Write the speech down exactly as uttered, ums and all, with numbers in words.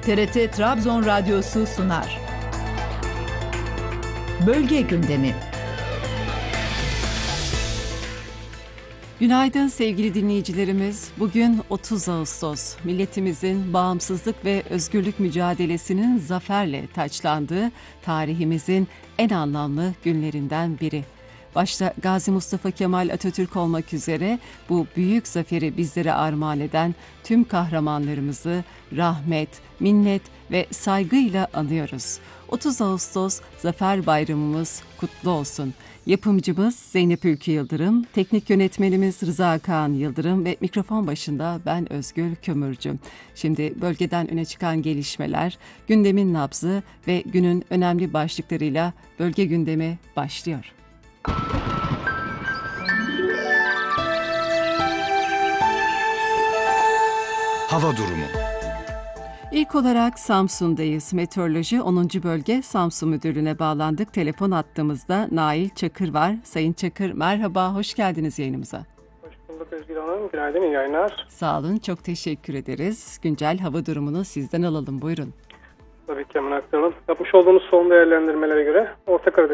T R T Trabzon Radyosu sunar. Bölge gündemi. Günaydın sevgili dinleyicilerimiz. Bugün otuz Ağustos. Milletimizin bağımsızlık ve özgürlük mücadelesinin zaferle taçlandığı tarihimizin en anlamlı günlerinden biri. Başta Gazi Mustafa Kemal Atatürk olmak üzere bu büyük zaferi bizlere armağan eden tüm kahramanlarımızı rahmet, minnet ve saygıyla anıyoruz. otuz Ağustos Zafer Bayramımız kutlu olsun. Yapımcımız Zeynep Ülkü Yıldırım, teknik yönetmenimiz Rıza Kaan Yıldırım ve mikrofon başında ben Özgül Kömürcü. Şimdi bölgeden öne çıkan gelişmeler, gündemin nabzı ve günün önemli başlıklarıyla bölge gündemi başlıyor. Hava durumu. İlk olarak Samsun'dayız. Meteoroloji onuncu Bölge Samsun Müdürlüğü'ne bağlandık. Telefon attığımızda Nail Çakır var. Sayın Çakır merhaba, hoş geldiniz yayınımıza. Hoş bulduk Özgür Hanım. Günaydın, iyi yayınlar. Sağ olun, çok teşekkür ederiz. Güncel hava durumunu sizden alalım, buyurun. Tabii ki hemen aktaralım. Yapmış olduğunuz son değerlendirmelere göre Orta Karadeniz